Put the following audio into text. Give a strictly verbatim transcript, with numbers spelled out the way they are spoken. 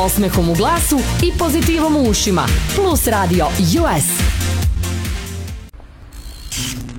Osmehom u glasu i pozitivom u ušima. Plus Radio U S.